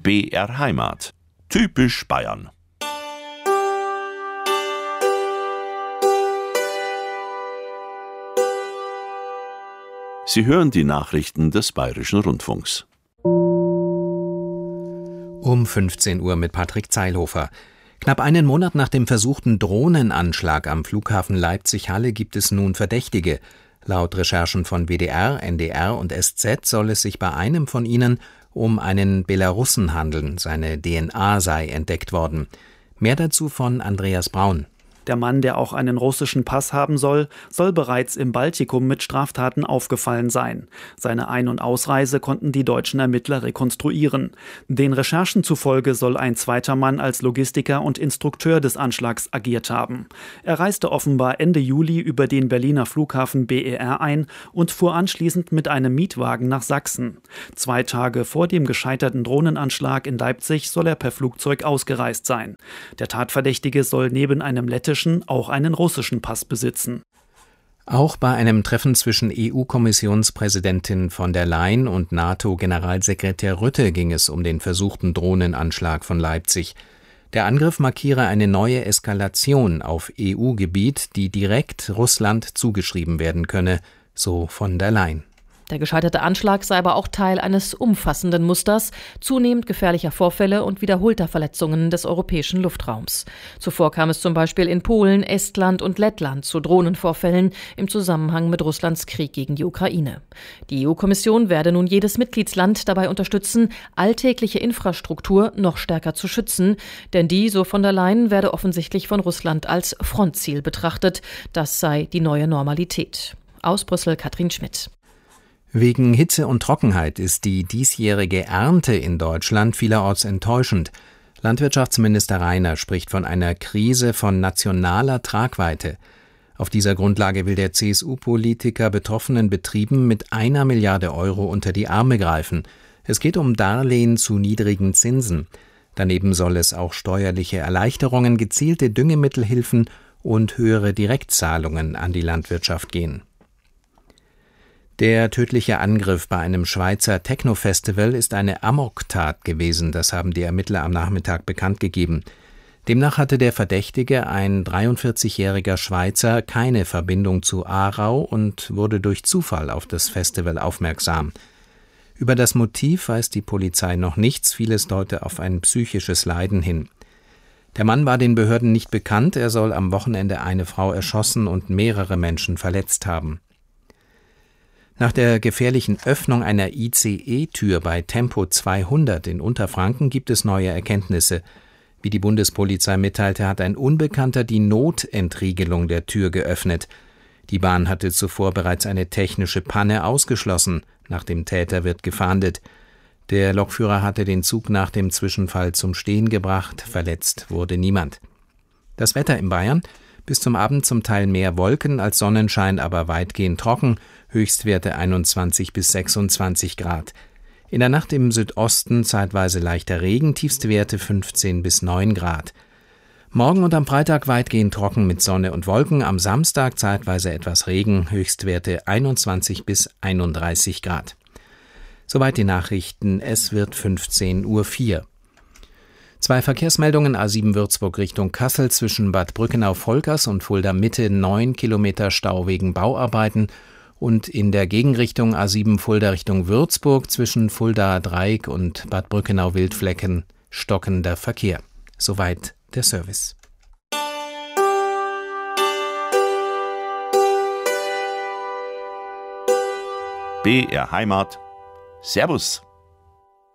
BR Heimat. Typisch Bayern. Sie hören die Nachrichten des Bayerischen Rundfunks. Um 15 Uhr mit Patrick Zeilhofer. Knapp einen Monat nach dem versuchten Drohnenanschlag am Flughafen Leipzig-Halle gibt es nun Verdächtige. Laut Recherchen von WDR, NDR und SZ soll es sich bei einem von ihnen um einen Belarussen handeln. Seine DNA sei entdeckt worden. Mehr dazu von Andreas Braun. Der Mann, der auch einen russischen Pass haben soll bereits im Baltikum mit Straftaten aufgefallen sein. Seine Ein- und Ausreise konnten die deutschen Ermittler rekonstruieren. Den Recherchen zufolge soll ein zweiter Mann als Logistiker und Instrukteur des Anschlags agiert haben. Er reiste offenbar Ende Juli über den Berliner Flughafen BER ein und fuhr anschließend mit einem Mietwagen nach Sachsen. 2 Tage vor dem gescheiterten Drohnenanschlag in Leipzig soll er per Flugzeug ausgereist sein. Der Tatverdächtige soll neben einem lettischen auch einen russischen Pass besitzen. Auch bei einem Treffen zwischen EU-Kommissionspräsidentin von der Leyen und NATO-Generalsekretär Rutte ging es um den versuchten Drohnenanschlag von Leipzig. Der Angriff markiere eine neue Eskalation auf EU-Gebiet, die direkt Russland zugeschrieben werden könne, so von der Leyen. Der gescheiterte Anschlag sei aber auch Teil eines umfassenden Musters zunehmend gefährlicher Vorfälle und wiederholter Verletzungen des europäischen Luftraums. Zuvor kam es zum Beispiel in Polen, Estland und Lettland zu Drohnenvorfällen im Zusammenhang mit Russlands Krieg gegen die Ukraine. Die EU-Kommission werde nun jedes Mitgliedsland dabei unterstützen, alltägliche Infrastruktur noch stärker zu schützen, denn die, so von der Leyen, werde offensichtlich von Russland als Frontziel betrachtet. Das sei die neue Normalität. Aus Brüssel Katrin Schmidt. Wegen Hitze und Trockenheit ist die diesjährige Ernte in Deutschland vielerorts enttäuschend. Landwirtschaftsminister Rainer spricht von einer Krise von nationaler Tragweite. Auf dieser Grundlage will der CSU-Politiker betroffenen Betrieben mit 1 Milliarde Euro unter die Arme greifen. Es geht um Darlehen zu niedrigen Zinsen. Daneben soll es auch steuerliche Erleichterungen, gezielte Düngemittelhilfen und höhere Direktzahlungen an die Landwirtschaft gehen. Der tödliche Angriff bei einem Schweizer Techno-Festival ist eine Amoktat gewesen, das haben die Ermittler am Nachmittag bekannt gegeben. Demnach hatte der Verdächtige, ein 43-jähriger Schweizer, keine Verbindung zu Aarau und wurde durch Zufall auf das Festival aufmerksam. Über das Motiv weiß die Polizei noch nichts, vieles deute auf ein psychisches Leiden hin. Der Mann war den Behörden nicht bekannt, er soll am Wochenende eine Frau erschossen und mehrere Menschen verletzt haben. Nach der gefährlichen Öffnung einer ICE-Tür bei Tempo 200 in Unterfranken gibt es neue Erkenntnisse. Wie die Bundespolizei mitteilte, hat ein Unbekannter die Notentriegelung der Tür geöffnet. Die Bahn hatte zuvor bereits eine technische Panne ausgeschlossen. Nach dem Täter wird gefahndet. Der Lokführer hatte den Zug nach dem Zwischenfall zum Stehen gebracht. Verletzt wurde niemand. Das Wetter in Bayern: bis zum Abend zum Teil mehr Wolken als Sonnenschein, aber weitgehend trocken, Höchstwerte 21 bis 26 Grad. In der Nacht im Südosten zeitweise leichter Regen, Tiefstwerte 15 bis 9 Grad. Morgen und am Freitag weitgehend trocken mit Sonne und Wolken, am Samstag zeitweise etwas Regen, Höchstwerte 21 bis 31 Grad. Soweit die Nachrichten, es wird 15:04 Uhr. 2 Verkehrsmeldungen: A7 Würzburg Richtung Kassel zwischen Bad Brückenau-Volkers und Fulda Mitte 9 Kilometer Stau wegen Bauarbeiten und in der Gegenrichtung A7 Fulda Richtung Würzburg zwischen Fulda Dreieck und Bad Brückenau-Wildflecken stockender Verkehr. Soweit der Service. BR Heimat. Servus.